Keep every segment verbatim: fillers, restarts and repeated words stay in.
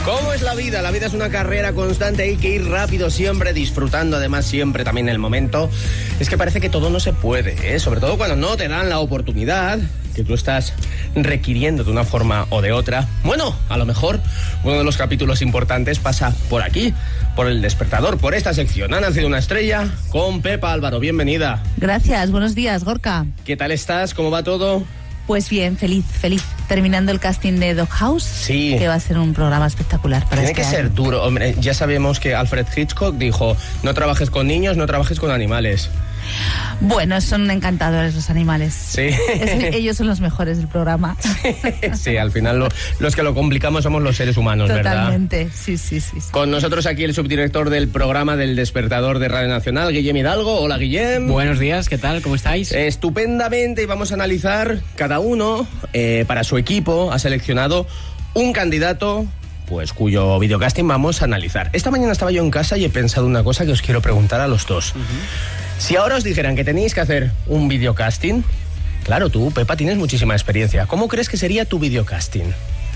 ¿Cómo es la vida? La vida es una carrera constante, hay que ir rápido siempre, disfrutando además siempre también el momento. Es que parece que todo no se puede, ¿eh? Sobre todo cuando no te dan la oportunidad que tú estás requiriendo de una forma o de otra. Bueno, a lo mejor uno de los capítulos importantes pasa por aquí, por El Despertador, por esta sección. Ha nacido una estrella con Pepa Álvaro. Bienvenida. Gracias, buenos días, Gorka. ¿Qué tal estás? ¿Cómo va todo? Pues bien, feliz, feliz. Terminando el casting de Doghouse, sí, que va a ser un programa espectacular para Tiene este que año. ser duro. Hombre, ya sabemos que Alfred Hitchcock dijo, no trabajes con niños, no trabajes con animales. Bueno, son encantadores los animales. Sí. Es, ellos son los mejores del programa. Sí, al final lo, los que lo complicamos somos los seres humanos, ¿verdad? Totalmente, sí, sí, sí, sí. Con nosotros aquí el subdirector del programa del Despertador de Radio Nacional, Guillem Hidalgo. Hola, Guillem. Buenos días, ¿qué tal? ¿Cómo estáis? Estupendamente, y vamos a analizar cada uno, eh, para su equipo, ha seleccionado un candidato, pues cuyo videocasting vamos a analizar. Esta mañana estaba yo en casa y he pensado una cosa que os quiero preguntar a los dos. Uh-huh. Si ahora os dijeran que tenéis que hacer un videocasting, claro, tú, Pepa, tienes muchísima experiencia. ¿Cómo crees que sería tu videocasting?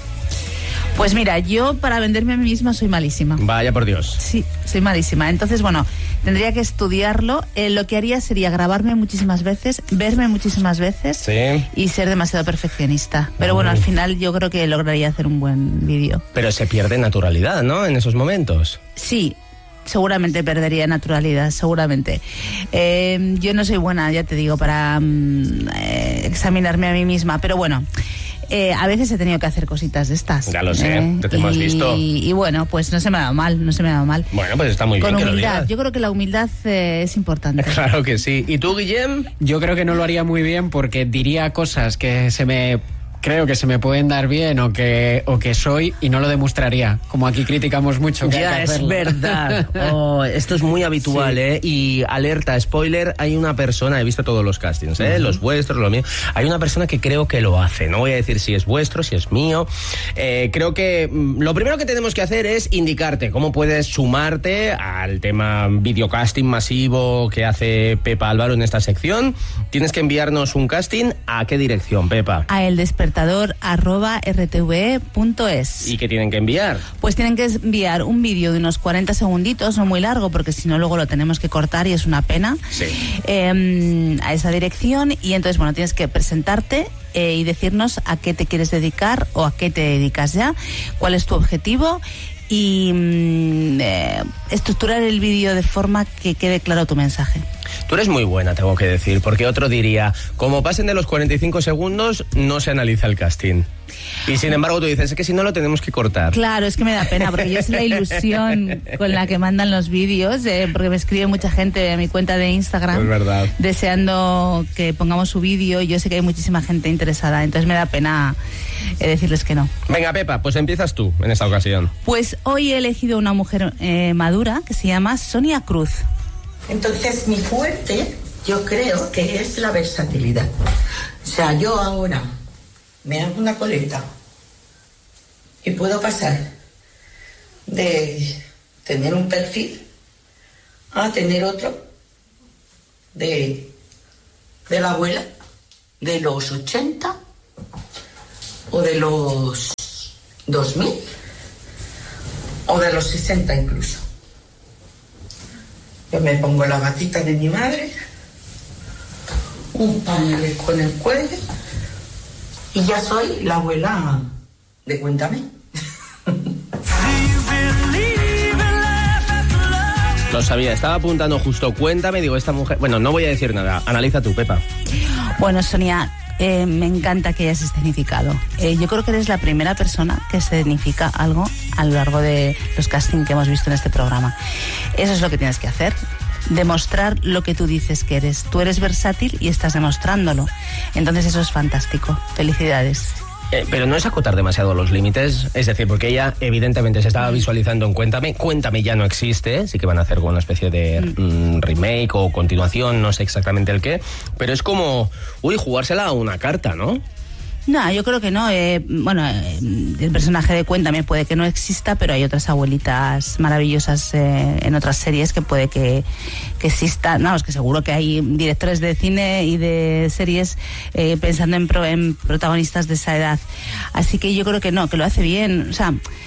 Pues mira, yo para venderme a mí misma soy malísima. Vaya por Dios. Sí, soy malísima. Entonces, bueno, tendría que estudiarlo. Eh, lo que haría sería grabarme muchísimas veces, verme muchísimas veces, sí, y ser demasiado perfeccionista. Pero uh. bueno, al final yo creo que lograría hacer un buen vídeo. Pero se pierde naturalidad, ¿no? En esos momentos. Sí. Seguramente perdería naturalidad, seguramente. Eh, yo no soy buena, ya te digo, para um, eh, examinarme a mí misma, pero bueno, eh, a veces he tenido que hacer cositas de estas. Ya lo sé, eh, te, te y, hemos visto. Y, y bueno, pues no se me ha dado mal, no se me ha dado mal. Bueno, pues está muy Con bien que humildad, lo digas. yo creo que la humildad eh, es importante. Claro que sí. ¿Y tú, Guillem? Yo creo que no lo haría muy bien porque diría cosas que se me... creo que se me pueden dar bien o que o que soy y no lo demostraría. Como aquí criticamos mucho que ya hay que es hacerlo. verdad. Oh, esto es muy habitual, sí. ¿eh? Y alerta, spoiler, hay una persona, he visto todos los castings, ¿eh? Uh-huh. Los vuestros, los míos. Hay una persona que creo que lo hace. No voy a decir si es vuestro, si es mío. Eh, creo que mm, lo primero que tenemos que hacer es indicarte cómo puedes sumarte al tema videocasting masivo que hace Pepa Álvaro en esta sección. Tienes que enviarnos un casting. ¿A qué dirección, Pepa? A El Despertador arroba r t v punto es. ¿Y qué tienen que enviar? Pues tienen que enviar un vídeo de unos cuarenta segunditos, no muy largo, porque si no luego lo tenemos que cortar y es una pena. Sí. Eh, a esa dirección, y entonces, bueno, tienes que presentarte eh, y decirnos a qué te quieres dedicar o a qué te dedicas ya, cuál es tu objetivo, y eh, estructurar el vídeo de forma que quede claro tu mensaje. Tú eres muy buena, tengo que decir, porque otro diría, como pasen de los cuarenta y cinco segundos, no se analiza el casting. Y sin embargo tú dices, es que si no lo tenemos que cortar. Claro, es que me da pena, porque yo sé la ilusión con la que mandan los vídeos, eh, porque me escribe mucha gente a mi cuenta de Instagram, es verdad, deseando que pongamos su vídeo, y yo sé que hay muchísima gente interesada, entonces me da pena eh, decirles que no. Venga, Pepa, pues empiezas tú en esta ocasión. Pues hoy he elegido una mujer eh, madura que se llama Sonia Cruz. Entonces mi fuerte, yo creo que es la versatilidad. O sea, yo ahora me hago una coleta y puedo pasar de tener un perfil a tener otro de, de la abuela de los ochenta o de los dos mil o de los sesenta incluso. Yo me pongo la batita de mi madre, un pañuelo con el cuello, y ya soy la abuela de Cuéntame. Lo sabía, estaba apuntando justo Cuéntame, digo, esta mujer... Bueno, no voy a decir nada, analiza tú, Pepa. Bueno, Sonia, eh, me encanta que hayas escenificado. Eh, yo creo que eres la primera persona que escenifica algo a lo largo de los castings que hemos visto en este programa. Eso es lo que tienes que hacer. Demostrar lo que tú dices que eres. Tú eres versátil y estás demostrándolo. Entonces eso es fantástico. Felicidades. Eh, pero no es acotar demasiado los límites, es decir, porque ella evidentemente se estaba visualizando en Cuéntame. Cuéntame ya no existe, sí que van a hacer una especie de mm, remake o continuación, no sé exactamente el qué, pero es como, uy, jugársela a una carta, ¿no? No, yo creo que no. Eh, bueno, eh, el personaje de Cuéntame puede que no exista, pero hay otras abuelitas maravillosas eh, en otras series que puede que, que existan. Vamos, que seguro que hay directores de cine y de series eh, pensando en, pro, en protagonistas de esa edad. Así que yo creo que no, que lo hace bien. O sea,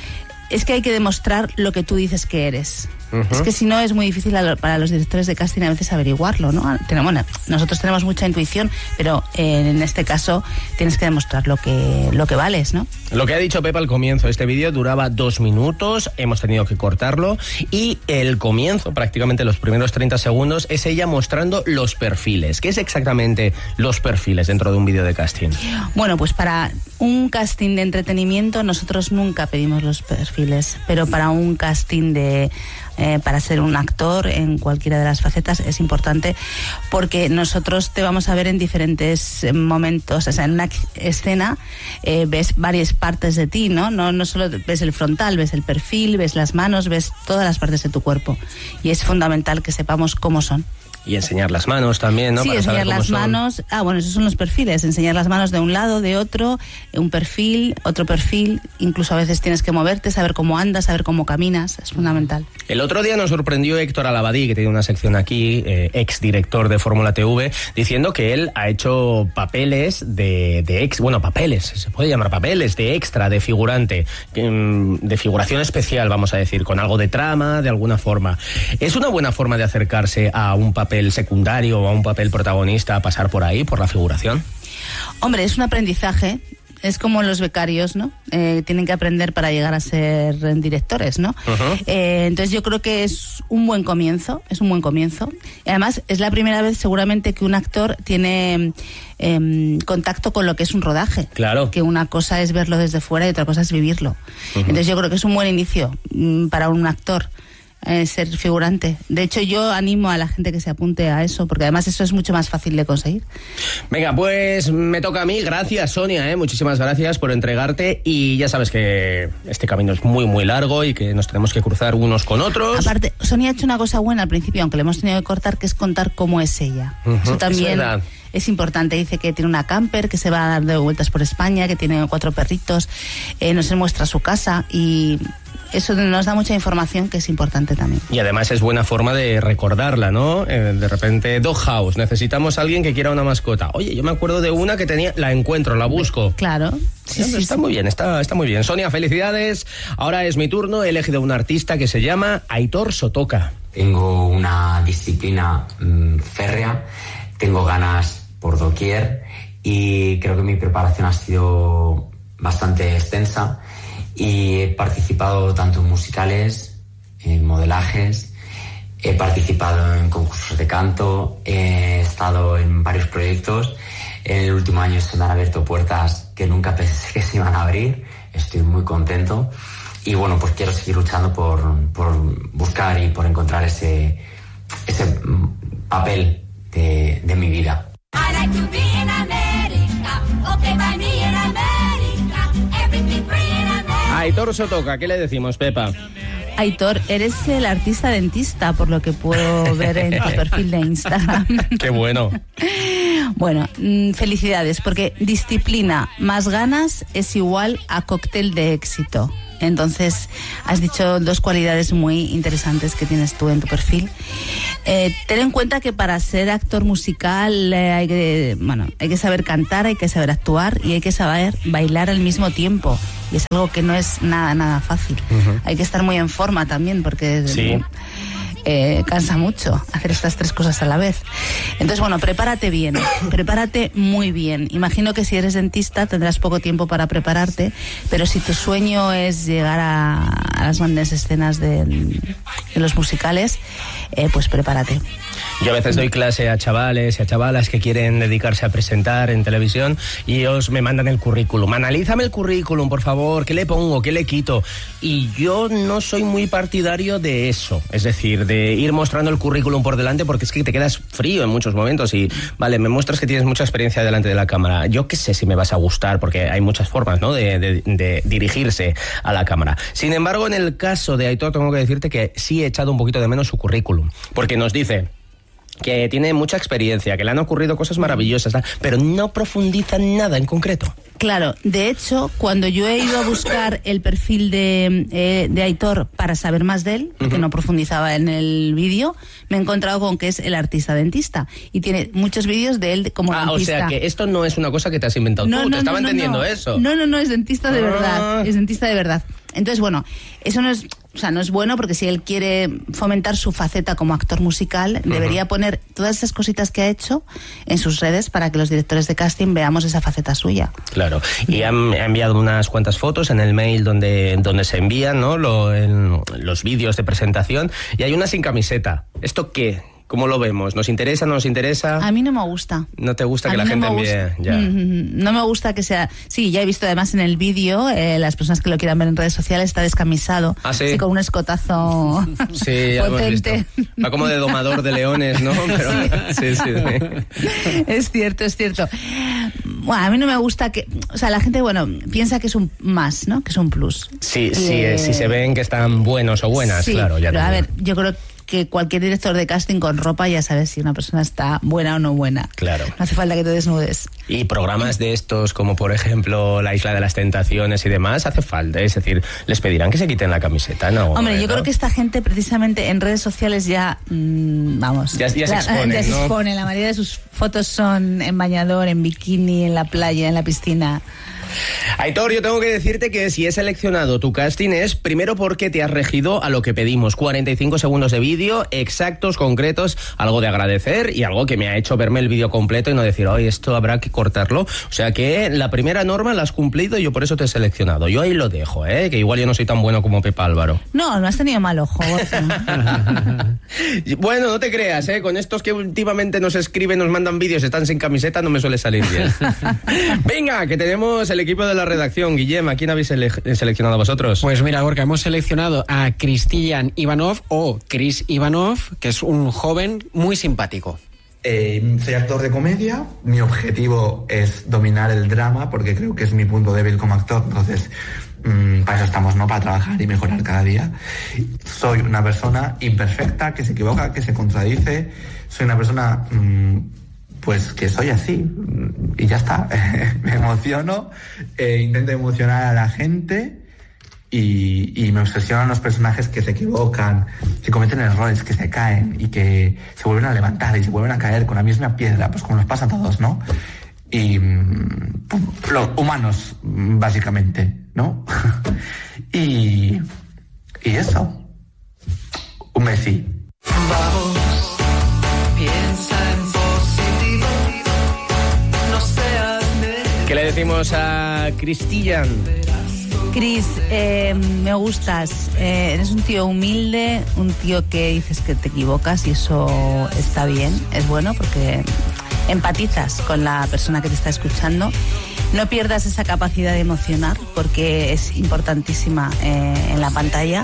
es que hay que demostrar lo que tú dices que eres. Uh-huh. Es que si no es muy difícil a lo, para los directores de casting a veces averiguarlo, ¿no? Tenemos, bueno, nosotros tenemos mucha intuición, pero eh, en este caso tienes que demostrar lo que, lo que vales, ¿no? Lo que ha dicho Pepa al comienzo, este vídeo duraba dos minutos, hemos tenido que cortarlo, y el comienzo, prácticamente los primeros treinta segundos, es ella mostrando los perfiles. ¿Qué es exactamente los perfiles dentro de un vídeo de casting? Bueno, pues para un casting de entretenimiento nosotros nunca pedimos los perfiles, pero para un casting de... Eh, para ser un actor en cualquiera de las facetas es importante, porque nosotros te vamos a ver en diferentes momentos. O sea, en una escena eh, ves varias partes de ti, ¿no? ¿no? No solo ves el frontal, ves el perfil, ves las manos, ves todas las partes de tu cuerpo. Y es fundamental que sepamos cómo son. Y enseñar las manos también, ¿no? Sí, para enseñar saber cómo las son. manos. Ah, bueno, esos son los perfiles. Enseñar las manos de un lado, de otro, un perfil, otro perfil. Incluso a veces tienes que moverte, saber cómo andas, saber cómo caminas. Es fundamental. El otro día nos sorprendió Héctor Alabadí, que tiene una sección aquí, eh, ex director de Fórmula T V, diciendo que él ha hecho papeles de, de ex, bueno, papeles, se puede llamar papeles, de extra, de figurante, de figuración especial, vamos a decir, con algo de trama, de alguna forma. ¿Es una buena forma de acercarse a un papel secundario o a un papel protagonista, pasar por ahí, por la figuración? Hombre, es un aprendizaje. Es como los becarios, ¿no? Eh, tienen que aprender para llegar a ser directores, ¿no? Uh-huh. Eh, entonces yo creo que es un buen comienzo, es un buen comienzo. Y además es la primera vez seguramente que un actor tiene eh, contacto con lo que es un rodaje. Claro. Que una cosa es verlo desde fuera y otra cosa es vivirlo. Uh-huh. Entonces yo creo que es un buen inicio mm, para un actor. Eh, ser figurante. De hecho, yo animo a la gente que se apunte a eso, porque además eso es mucho más fácil de conseguir. Venga, pues me toca a mí. Gracias, Sonia, ¿eh? Muchísimas gracias por entregarte, y ya sabes que este camino es muy, muy largo y que nos tenemos que cruzar unos con otros. Aparte, Sonia ha hecho una cosa buena al principio, aunque le hemos tenido que cortar, que es contar cómo es ella. Uh-huh. Eso también es, es importante. Dice que tiene una camper, que se va a dar de vueltas por España, que tiene cuatro perritos, eh, nos muestra su casa, y eso nos da mucha información que es importante también. Y además es buena forma de recordarla, ¿no? Eh, de repente, Dog House, necesitamos a alguien que quiera una mascota. Oye, yo me acuerdo de una que tenía, la encuentro, la busco. Claro. Sí, sí, está sí. muy bien, está, está muy bien. Sonia, felicidades. Ahora es mi turno, he elegido un artista que se llama Aitor Sotoka. Tengo una disciplina mmm, férrea, tengo ganas por doquier, y creo que mi preparación ha sido bastante extensa. Y he participado tanto en musicales, en modelajes, he participado en concursos de canto, he estado en varios proyectos. En el último año se me han abierto puertas que nunca pensé que se iban a abrir. Estoy muy contento. Y bueno, pues quiero seguir luchando por, por buscar y por encontrar ese, ese papel de, de mi vida. I like to be in America, okay by me in America, everything free in America. Aitor Sotoka, ¿qué le decimos, Pepa? Aitor, eres el artista dentista, por lo que puedo ver en tu perfil de Instagram. ¡Qué bueno! Bueno, mmm, felicidades, porque disciplina más ganas es igual a cóctel de éxito. Entonces, has dicho dos cualidades muy interesantes que tienes tú en tu perfil. Eh, ten en cuenta que para ser actor musical eh, hay que, bueno, hay que saber cantar, hay que saber actuar y hay que saber bailar al mismo tiempo. Y es algo que no es nada, nada fácil. Uh-huh. Hay que estar muy en forma también, porque sí. eh, cansa mucho hacer estas tres cosas a la vez. Entonces, bueno, prepárate bien, prepárate muy bien. Imagino que si eres dentista tendrás poco tiempo para prepararte, pero si tu sueño es llegar a, a las grandes escenas de, de los musicales, eh, pues prepárate. Yo a veces doy clase a chavales y a chavalas que quieren dedicarse a presentar en televisión y ellos me mandan el currículum. Analízame el currículum, por favor, ¿qué le pongo? ¿Qué le quito? Y yo no soy muy partidario de eso, es decir, de ir mostrando el currículum por delante, porque es que te quedas frío en muchos momentos y, vale, me muestras que tienes mucha experiencia delante de la cámara. Yo qué sé si me vas a gustar, porque hay muchas formas, ¿no?, de, de, de dirigirse a la cámara. Sin embargo, en el caso de Aitor, tengo que decirte que sí he echado un poquito de menos su currículum, porque nos dice que tiene mucha experiencia, que le han ocurrido cosas maravillosas, pero no profundiza en nada en concreto. Claro, de hecho, cuando yo he ido a buscar el perfil de, eh, de Aitor para saber más de él, porque uh-huh. no profundizaba en el vídeo, me he encontrado con que es el artista dentista y tiene muchos vídeos de él como ah, dentista. O sea, que esto no es una cosa que te has inventado no, tú, no, te estaba no, entendiendo no. eso. No, no, no, es dentista de ah. verdad, es dentista de verdad. Entonces, bueno, eso no es, o sea, no es bueno, porque si él quiere fomentar su faceta como actor musical, uh-huh. debería poner todas esas cositas que ha hecho en sus redes para que los directores de casting veamos esa faceta suya. Claro, y han, ha enviado unas cuantas fotos en el mail donde, donde se envían, ¿no? Lo, en, los vídeos de presentación, y hay una sin camiseta. ¿Esto qué? ¿Cómo lo vemos? ¿Nos interesa, no nos interesa? A mí no me gusta. ¿No te gusta que la gente envíe? Ya. No me gusta que sea... Sí, ya he visto además en el vídeo, eh, las personas que lo quieran ver en redes sociales, está descamisado. ¿Ah, sí? Sí, con un escotazo sí, ya potente. Hemos visto. Va como de domador de leones, ¿no? Pero, sí. Sí, sí, sí. Es cierto, es cierto. Bueno, a mí no me gusta que... O sea, la gente, bueno, piensa que es un más, ¿no? Que es un plus. Sí, sí, eh... si se ven que están buenos o buenas, sí, claro. Ya pero no a ver, yo creo que cualquier director de casting con ropa ya sabe si una persona está buena o no buena. Claro. No hace falta que te desnudes. Y programas de estos, como por ejemplo La Isla de las Tentaciones y demás, hace falta. Es decir, les pedirán que se quiten la camiseta, ¿no? Hombre, ¿no? yo creo que esta gente precisamente en redes sociales ya, mmm, vamos... Ya, ya se exponen, Ya se ¿no? exponen. La mayoría de sus fotos son en bañador, en bikini, en la playa, en la piscina. Aitor, yo tengo que decirte que si he seleccionado tu casting es primero porque te has regido a lo que pedimos. cuarenta y cinco segundos de vídeo, exactos, concretos, algo de agradecer y algo que me ha hecho verme el vídeo completo y no decir, oye, esto habrá que cortarlo. O sea que la primera norma la has cumplido y yo por eso te he seleccionado. Yo ahí lo dejo, ¿eh? Que igual yo no soy tan bueno como Pepa Álvaro. No, no has tenido mal ojo. Bueno, no te creas, ¿eh? Con estos que últimamente nos escriben, nos mandan vídeos, están sin camiseta, no me suele salir bien. Venga, que tenemos el equipo de la redacción. Guillem, ¿a quién habéis ele- seleccionado vosotros? Pues mira, Gorka, hemos seleccionado a Cristian Ivanov, o Chris Ivanov, que es un joven muy simpático. Eh, soy actor de comedia, mi objetivo es dominar el drama porque creo que es mi punto débil como actor, entonces mmm, para eso estamos, ¿no? Para trabajar y mejorar cada día. Soy una persona imperfecta, que se equivoca, que se contradice, soy una persona... Mmm, pues que soy así y ya está. Me emociono, eh, intento emocionar a la gente y, y me obsesionan los personajes que se equivocan, que cometen errores, que se caen y que se vuelven a levantar y se vuelven a caer con la misma piedra, pues como nos pasa a todos, ¿no? Y los humanos, básicamente, ¿no? y, y eso. Un besí. Vamos, piensa en ¿qué le decimos a Cristian? Chris, eh, me gustas. Eh, eres un tío humilde, un tío que dices que te equivocas y eso está bien, es bueno porque empatizas con la persona que te está escuchando. No pierdas esa capacidad de emocionar porque es importantísima eh, en la pantalla.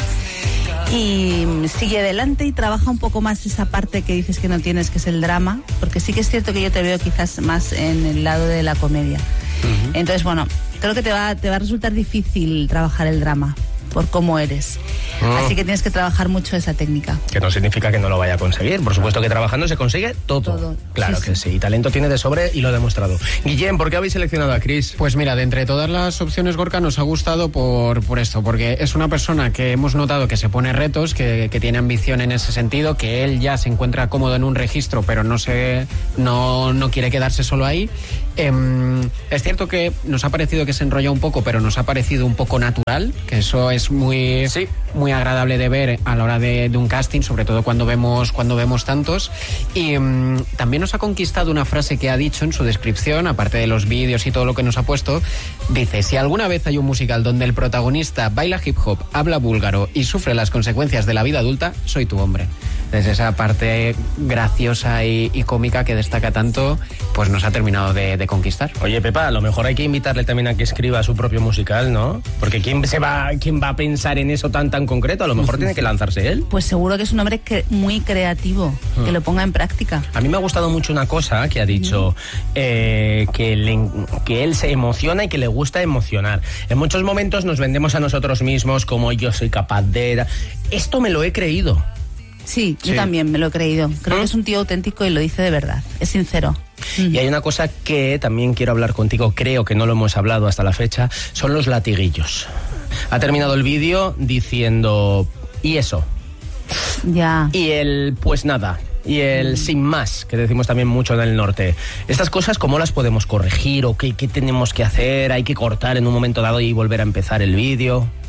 Y sigue adelante y trabaja un poco más esa parte que dices que no tienes, que es el drama, porque sí que es cierto que yo te veo quizás más en el lado de la comedia. Uh-huh. Entonces, bueno, creo que te va, te va a resultar difícil trabajar el drama por cómo eres. Oh. Así que tienes que trabajar mucho esa técnica. Que no significa que no lo vaya a conseguir. Por supuesto que trabajando se consigue todo. todo. Claro sí, que sí. sí. Talento tiene de sobre y lo ha demostrado. Guillem, ¿por qué habéis seleccionado a Chris? Pues mira, de entre todas las opciones, Gorka, nos ha gustado por, por esto, porque es una persona que hemos notado que se pone retos, que, que tiene ambición en ese sentido, que él ya se encuentra cómodo en un registro, pero no, se, no, no quiere quedarse solo ahí. Eh, es cierto que nos ha parecido que se enrolla un poco, pero nos ha parecido un poco natural, que eso es muy, sí. muy agradable de ver a la hora de, de un casting, sobre todo cuando vemos, cuando vemos tantos. Y um, también nos ha conquistado una frase que ha dicho en su descripción, aparte de los vídeos y todo lo que nos ha puesto. Dice: si alguna vez hay un musical donde el protagonista baila hip hop, habla búlgaro y sufre las consecuencias de la vida adulta, soy tu hombre. Desde esa parte graciosa y, y cómica que destaca tanto, pues nos ha terminado de, de conquistar. Oye, Pepa, a lo mejor hay que invitarle también a que escriba su propio musical, ¿no? Porque ¿quién se va, quién va a pensar en eso tan tan concreto? A lo mejor tiene que lanzarse él. Pues seguro que es un hombre que, muy creativo, que lo ponga en práctica. A mí me ha gustado mucho una cosa que ha dicho, eh, que, le, que él se emociona y que le gusta emocionar. En muchos momentos nos vendemos a nosotros mismos como yo soy capaz de... Esto me lo he creído. Sí, sí, yo también me lo he creído. Creo ¿Mm? que es un tío auténtico y lo dice de verdad. Es sincero. Y hay una cosa que también quiero hablar contigo, creo que no lo hemos hablado hasta la fecha, son los latiguillos. Ha terminado el vídeo diciendo, ¿y eso? Ya. Y el, pues nada. Y el sin más, que decimos también mucho en el norte. Estas cosas, ¿cómo las podemos corregir? ¿O qué, qué tenemos que hacer? ¿Hay que cortar en un momento dado y volver a empezar el vídeo?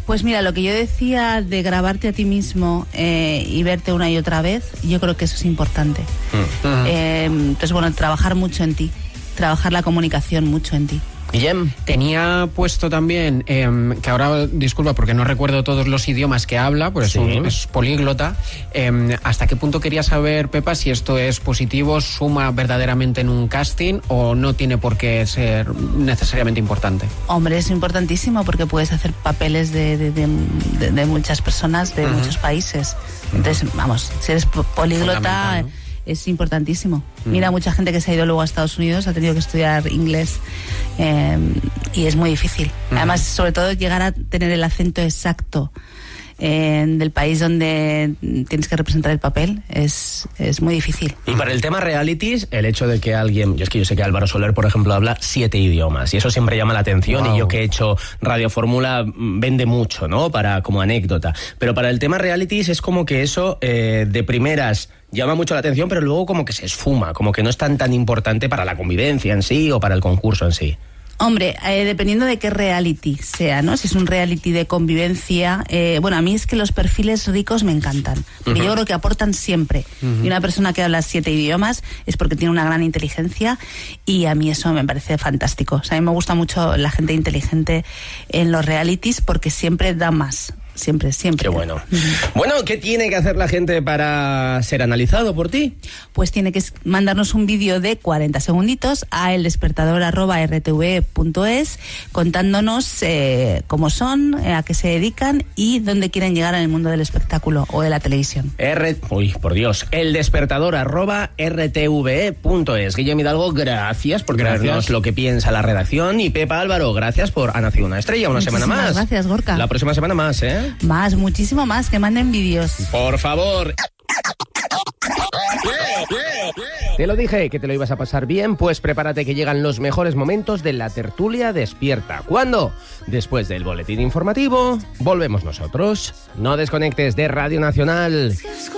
Pues mira, lo que yo decía de grabarte a ti mismo eh, y verte una y otra vez, yo creo que eso es importante. Mm. Uh-huh. eh, entonces, bueno, trabajar mucho en ti, trabajar la comunicación mucho en ti. Guillem. Tenía puesto también, eh, que ahora, disculpa, porque no recuerdo todos los idiomas que habla, pues sí. es, un, es políglota. Eh, ¿Hasta qué punto quería saber, Pepa, si esto es positivo, suma verdaderamente en un casting o no tiene por qué ser necesariamente importante? Hombre, es importantísimo porque puedes hacer papeles de, de, de, de, de muchas personas, de uh-huh. muchos países. Entonces, vamos, si eres políglota... ¿no? Es importantísimo. Mm. Mira, mucha gente que se ha ido luego a Estados Unidos ha tenido que estudiar inglés eh, y es muy difícil. Mm. Además, sobre todo, llegar a tener el acento exacto eh, del país donde tienes que representar el papel es, es muy difícil. Y para el tema realities, el hecho de que alguien... Yo es que yo sé que Álvaro Soler, por ejemplo, habla siete idiomas y eso siempre llama la atención. Wow. Y yo que he hecho Radio Fórmula vende mucho, ¿no? Para, como anécdota. Pero para el tema realities es como que eso eh, de primeras... llama mucho la atención, pero luego como que se esfuma, como que no es tan tan importante para la convivencia en sí o para el concurso en sí. Hombre, eh, dependiendo de qué reality sea, ¿no? Si es un reality de convivencia, eh, bueno, a mí es que los perfiles ricos me encantan, porque uh-huh. yo creo que aportan siempre. Uh-huh. Y una persona que habla siete idiomas es porque tiene una gran inteligencia y a mí eso me parece fantástico. O sea, a mí me gusta mucho la gente inteligente en los realities porque siempre da más. Siempre, siempre. Qué bueno. Uh-huh. Bueno, ¿qué tiene que hacer la gente para ser analizado por ti? Pues tiene que mandarnos un vídeo de cuarenta segunditos a eldespertador arroba r t v punto es contándonos eh, cómo son, eh, a qué se dedican y dónde quieren llegar en el mundo del espectáculo o de la televisión. R... Uy, por Dios. eldespertador arroba r t v punto es. Guillermo Hidalgo, gracias por traernos lo que piensa la redacción. Y Pepa Álvaro, gracias por Ha nacido una estrella, una Muchísimas semana más. Gracias, Gorka. La próxima semana más, ¿eh? Más, muchísimo más, que manden vídeos. Por favor. Te lo dije, que te lo ibas a pasar bien, pues prepárate que llegan los mejores momentos de la tertulia despierta. ¿Cuándo? Después del boletín informativo, volvemos nosotros. No desconectes de Radio Nacional.